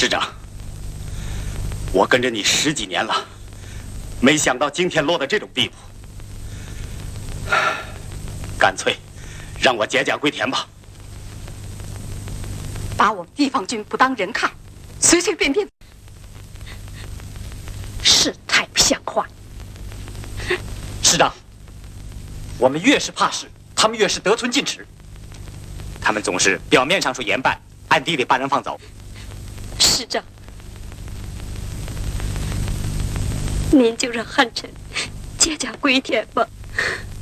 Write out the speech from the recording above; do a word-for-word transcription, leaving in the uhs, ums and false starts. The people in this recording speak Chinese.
师长，我跟着你十几年了，没想到今天落到这种地步。干脆让我解甲归田吧。 把我们地方军不当人看，随随便便，是太不像话。 师长，我们越是怕事，他们越是得寸进尺。他们总是表面上说严办，暗地里把人放走。 师长，您就让汉臣解甲归田吧。